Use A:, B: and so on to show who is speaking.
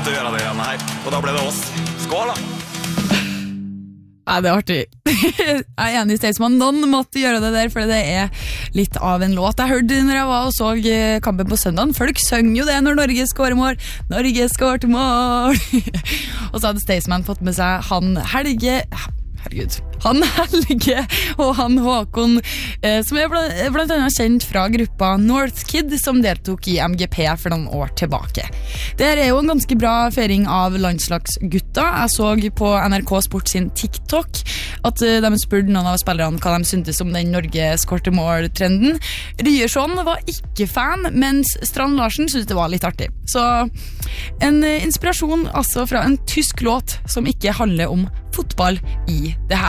A: til å gjøre det igjen her. Og da ble det oss. Skål da!
B: Ja, det artig. Jeg enig i Staysman. Noen måtte gjøre det der, for det litt av en låt. Jeg hørte når jeg var og så kampen på søndagen. Folk sønger jo det når Norge skårer mål. Norge skårer mål! Og så hadde Staysman fått med seg han Helge og han Håkon, som blant annet kjent fra gruppa Northkid, som deltok i MGP for noen år tilbake. Det jo en ganske bra feiring av landslagsgutta. Jeg så på NRK Sport sin TikTok at de spurte noen av spillerne hva de syntes om den Norge skårte mål-trenden. Ryerson var ikke fan, mens Strand Larsen syntes det var litt artig. Så en inspirasjon altså fra en tysk låt som ikke handler om fotball i det her.